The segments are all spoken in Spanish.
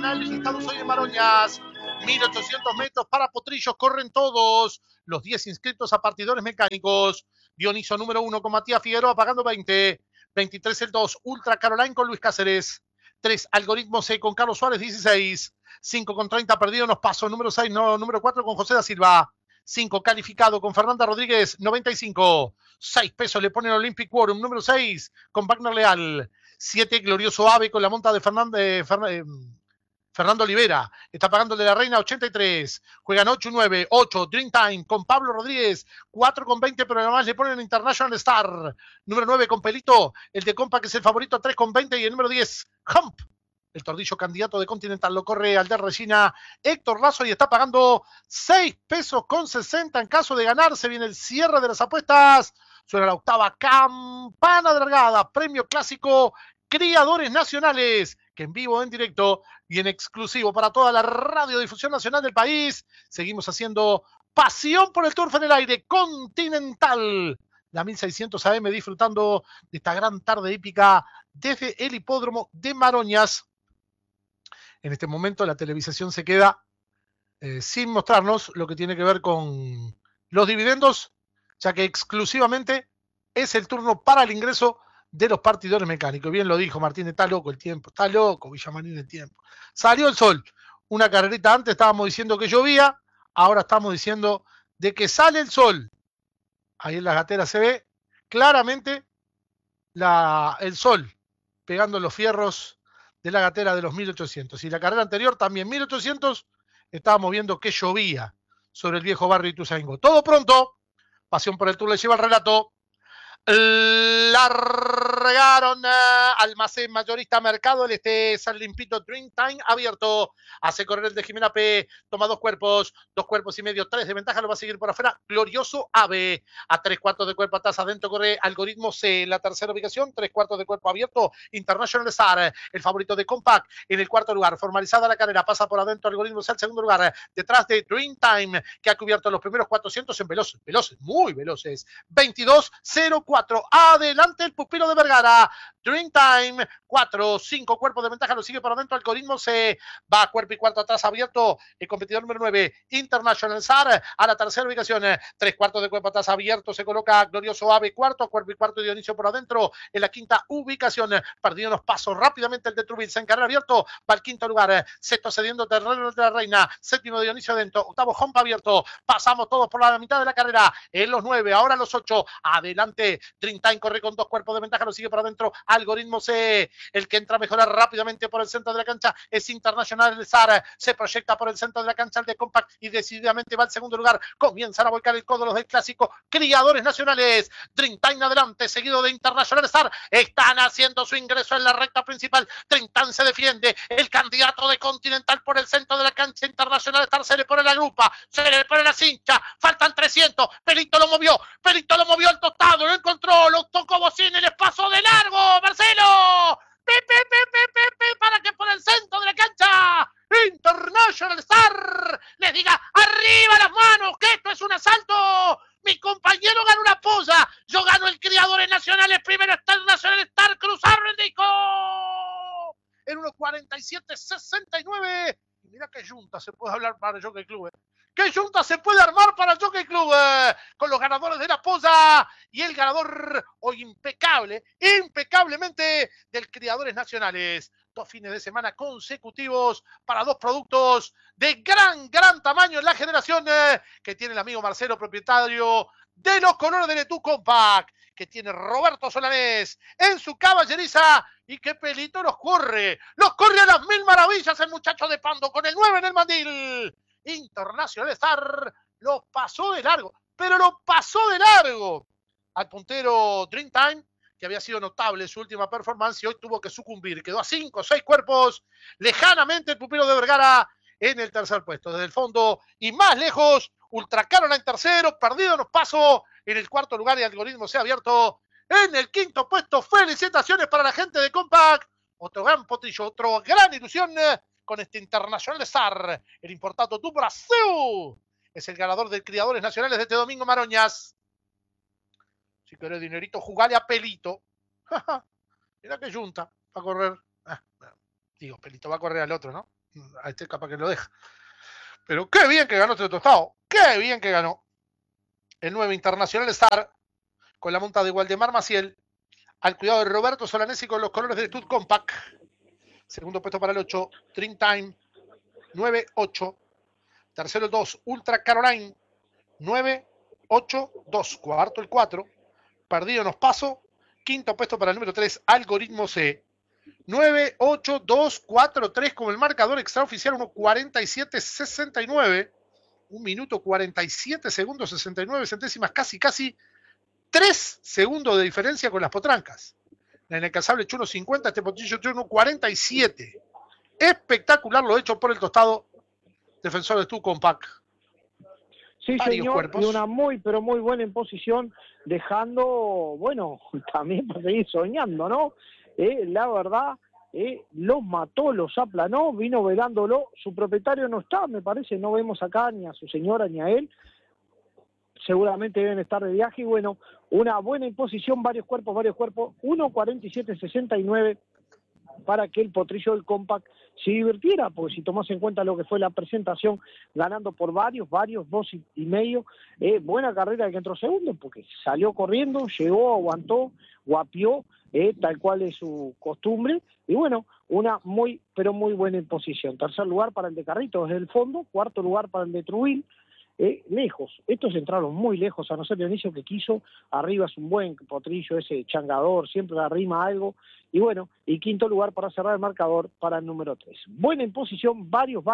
Nacional listados hoy en Maroñas. 1800 metros para potrillos, corren todos. Los 10 inscritos a partidores mecánicos. Dioniso número 1 con Matías Figueroa pagando 20. 23 el 2, Ultra Caroline con Luis Cáceres. 3, Algoritmo C con Carlos Suárez, 16. 5 con 30 perdido nos paso. Número 6, no, número 4 con José da Silva. 5 calificado con Fernanda Rodríguez, 95. 6 pesos le ponen Olympic Quorum. Número 6 con Wagner Leal. 7 Glorioso Ave con la monta de Fernando Olivera. Está pagando de la Reina 83. Juegan 8 y 9. 8 Dream Time con Pablo Rodríguez. 4 con 20, pero además le ponen International Star. Número 9 con Pelito. El de Compa que es el favorito, 3 con 20. Y el número 10, Hump. El tordillo candidato de Continental lo corre Alder Regina, Héctor Lazo y está pagando 6 pesos con 60 en caso de ganarse. Viene el cierre de las apuestas. Suena la octava campana alargada. Premio clásico Criadores Nacionales. Que en vivo, en directo y en exclusivo para toda la radiodifusión nacional del país. Seguimos haciendo pasión por el turf en el aire. Continental. La 1600 AM disfrutando de esta gran tarde hípica desde el hipódromo de Maroñas. En este momento la televisación se queda sin mostrarnos lo que tiene que ver con los dividendos, ya que exclusivamente es el turno para el ingreso de los partidores mecánicos. Bien lo dijo Martínez, está loco el tiempo, está loco Villamarín el tiempo. Salió el sol, una carrerita antes estábamos diciendo que llovía, ahora estamos diciendo de que sale el sol. Ahí en las gateras se ve claramente el sol pegando los fierros de la gatera de los 1800. Y la carrera anterior también 1800, estábamos viendo que llovía sobre el viejo barrio Ituzaingó. Todo pronto, Pasión por el Tour le lleva el relato. Largaron Almacén Mayorista Mercado, el San Limpito Dream Time abierto, hace correr el de Jimena P, toma dos cuerpos y medio, 3 de ventaja, lo va a seguir por afuera Glorioso Ave, a 3/4 de cuerpo atrás, adentro corre Algoritmo C, la tercera ubicación, 3/4 de cuerpo abierto, International Star, el favorito de Compact, en el cuarto lugar, formalizada la carrera, pasa por adentro Algoritmo C, al segundo lugar, detrás de Dream Time, que ha cubierto los primeros 400 en veloces, muy veloces, 22.04. Adelante el pupilo de Vergara. Dream Time, 4, 5 cuerpos de ventaja, lo sigue por adentro. Algoritmo se va cuerpo y cuarto atrás abierto. El competidor número 9, International SAR, a la tercera ubicación. 3/4 de cuerpo atrás abierto. Se coloca Glorioso Ave, cuarto, cuerpo y cuarto. Dionisio por adentro. En la quinta ubicación, perdido los pasos rápidamente el de Trubitz en carrera abierto. Va al quinto lugar. Sexto cediendo terreno de la Reina. Séptimo de Dionisio adentro. Octavo Hompa abierto. Pasamos todos por la mitad de la carrera. En los 9, ahora los 8. Adelante. Dream Time corre con 2 cuerpos de ventaja, lo sigue por adentro Algoritmo C, el que entra a mejorar rápidamente por el centro de la cancha es Internacional SAR, se proyecta por el centro de la cancha el de Compact y decididamente va al segundo lugar, comienzan a volcar el codo los del clásico Criadores Nacionales, Dream Time adelante, seguido de Internacional SAR, están haciendo su ingreso en la recta principal, Dream Time se defiende, el candidato de Continental por el centro de la cancha, Internacional SAR se le pone la grupa, se le pone la cincha, faltan 300, Pelito lo movió el tostado, lo encontró, lo tocó bocina y les pasó de largo, Marcelo. Para que por el centro de la cancha International Star les diga arriba las manos, que esto es un asalto. Mi compañero ganó una polla, yo gano el Criadores Nacionales, primero International Star, cruzaron el disco en 1:47.69. Y mira qué junta se puede hablar para el Jockey Club. ¿Qué junta se puede armar para el Jockey Club? Con los ganadores de la polla y el ganador hoy impecablemente del Criadores Nacionales. 2 fines de semana consecutivos para 2 productos de gran tamaño en la generación que tiene el amigo Marcelo, propietario de los colores de Letú Compact, que tiene Roberto Solanés en su caballeriza y que Pelito los corre a las 1000 maravillas el muchacho de Pando con el 9 en el mandil. Internacional Star lo pasó de largo, pero lo pasó de largo al puntero Dream Time, que había sido notable en su última performance y hoy tuvo que sucumbir. Quedó a 5 o 6 cuerpos lejanamente el pupilo de Vergara en el tercer puesto. Desde el fondo y más lejos, Ultra Caroline en tercero, perdido los pasos en el cuarto lugar y Algoritmo se ha abierto en el quinto puesto. Felicitaciones para la gente de Compact. Otro gran potrillo, otro gran ilusión con este Internacional Star, el importado do Brasil. Es el ganador de Criadores Nacionales de este domingo, Maroñas. Si querés dinerito, jugale a Pelito. Mira que junta, va a correr. Pelito va a correr al otro, ¿no? A este capaz que lo deja. Pero qué bien que ganó este tostado. Qué bien que ganó. El 9 Internacional Star con la monta de Waldemar Maciel. Al cuidado de Roberto Solanesi con los colores de Stud Compact. Segundo puesto para el 8, Dreamtime, 9-8. Tercero el 2, Ultra Caroline, 9-8-2. Cuarto el 4, Perdido nos paso. Quinto puesto para el número 3, Algoritmo C, 9-8-2-4-3 como el marcador extraoficial, 1:47-69. 1 minuto 47 segundos 69 centésimas, casi 3 segundos de diferencia con las potrancas. La inalcanzable Chuno 50, este potrillo Chuno 47. Espectacular lo hecho por el tostado defensor de Stud Compact. Sí, señor, cuerpos. Y una muy, pero muy buena imposición, dejando, bueno, también para seguir soñando, ¿no? La verdad, los mató, los aplanó, vino velándolo, su propietario no está, me parece, no vemos acá ni a su señora ni a él, seguramente deben estar de viaje, y bueno, una buena imposición, varios cuerpos, 1:47-69, para que el potrillo del Compact se divirtiera, porque si tomás en cuenta lo que fue la presentación, ganando por varios, 2,5, buena carrera que entró segundo, porque salió corriendo, llegó, aguantó, guapió, tal cual es su costumbre, y bueno, una muy, pero muy buena imposición. Tercer lugar para el de Carrito desde el fondo, cuarto lugar para el de Trubil, lejos, estos entraron muy lejos, a no ser Dionisio que quiso, arriba es un buen potrillo, ese changador, siempre arrima algo, y bueno, y quinto lugar para cerrar el marcador para el número 3. Buena imposición, varios,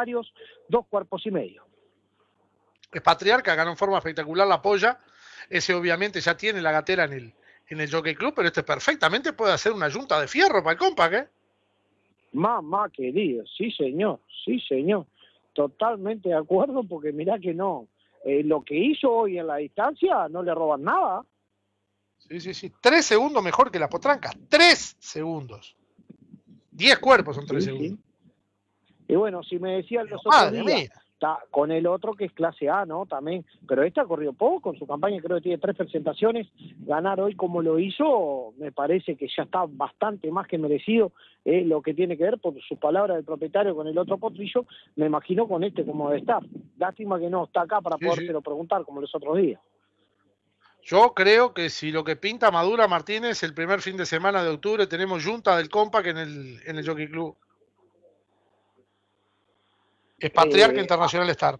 2,5. Es Patriarca, ganó en forma espectacular la polla, ese obviamente ya tiene la gatera en el Jockey Club, pero este perfectamente puede hacer una yunta de fierro para el Compact, Mamá querido, sí señor, totalmente de acuerdo, porque mirá que no, lo que hizo hoy en la distancia no le roban nada. Sí. 3 segundos mejor que las potrancas. 3 segundos. 10 cuerpos son 3 segundos. Sí. Y bueno, si me decían los otros días, está con el otro que es clase A, ¿no? También, pero esta corrió poco, en su campaña creo que tiene 3 presentaciones, ganar hoy como lo hizo, me parece que ya está bastante más que merecido, lo que tiene que ver por su palabra del propietario con el otro potrillo, me imagino con este como debe estar. Lástima que no está acá para podérselo preguntar como los otros días. Yo creo que si lo que pinta Madura Martínez, el primer fin de semana de octubre tenemos junta del Compact en el Jockey Club. Es Patriarca Internacional Star.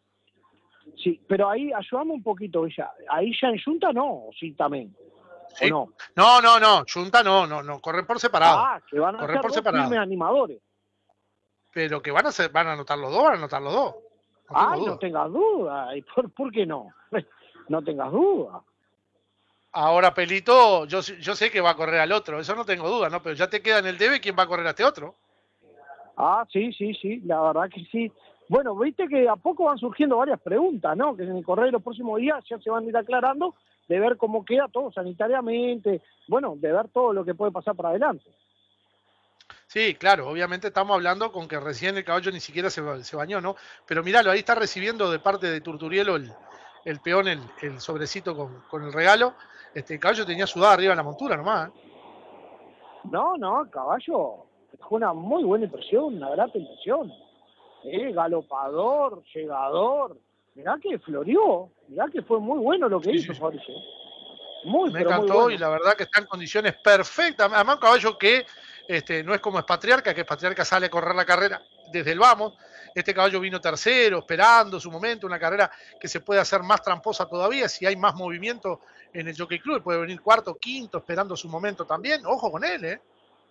Sí, pero ahí ayudamos un poquito, ya. Ahí ya en junta no, sí también. ¿Sí? No, junta no, corren por separado. Ah, que van a corren ser por dos separado. Firmes animadores. Pero que van a anotar los dos, van a anotar los dos. No tengas duda. ¿Y por qué no? No tengas duda. Ahora, Pelito, yo sé que va a correr al otro, eso no tengo duda, ¿no? Pero ya te queda en el debe quién va a correr a este otro. Ah, sí, la verdad que sí. Bueno, viste que a poco van surgiendo varias preguntas, ¿no? Que en el correr de los próximos días ya se van a ir aclarando, de ver cómo queda todo sanitariamente, bueno, de ver todo lo que puede pasar para adelante. Sí, claro, obviamente estamos hablando con que recién el caballo ni siquiera se bañó, ¿no? Pero míralo, ahí está recibiendo de parte de Turturielo el peón, el sobrecito con el regalo. El caballo tenía sudada arriba de la montura nomás. No, el caballo dejó una muy buena impresión, una grata impresión. Galopador, llegador. Mirá que floreó, mirá que fue muy bueno lo que hizo Fabricio. Me encantó muy bueno. Y la verdad que está en condiciones perfectas. Además, un caballo que no es como es Patriarca, que Patriarca sale a correr la carrera desde el vamos. Este caballo vino tercero, esperando su momento, una carrera que se puede hacer más tramposa todavía si hay más movimiento en el Jockey Club. Puede venir cuarto, quinto, esperando su momento también. Ojo con él, ¿eh?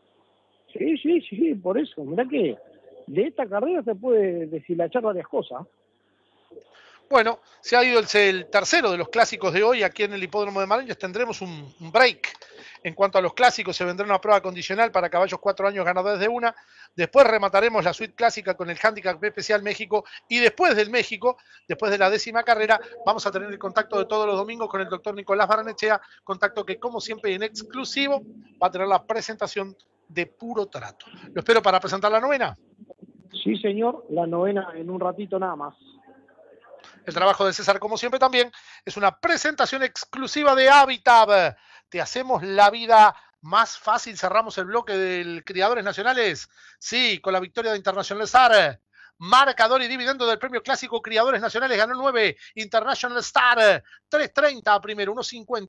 Sí, por eso. Mirá que de esta carrera se puede deshilachar varias cosas. Bueno, se ha ido el tercero de los clásicos de hoy aquí en el Hipódromo de Maleñas. Tendremos un break. En cuanto a los clásicos, se vendrá una prueba condicional para caballos 4 años ganadores de una. Después remataremos la suite clásica con el Handicap Especial México. Y después del México, después de la 10ª carrera, vamos a tener el contacto de todos los domingos con el doctor Nicolás Baranechea. Contacto que, como siempre, en exclusivo, va a tener la presentación de puro trato. Lo espero para presentar la novena. Sí, señor. La novena en un ratito nada más. El trabajo de César, como siempre, también es una presentación exclusiva de Habitab. Te hacemos la vida más fácil. Cerramos el bloque de Criadores Nacionales. Sí, con la victoria de Internacional Star. Marcador y dividendo del premio clásico Criadores Nacionales ganó 9. International Star 3.30 primero, 1.50.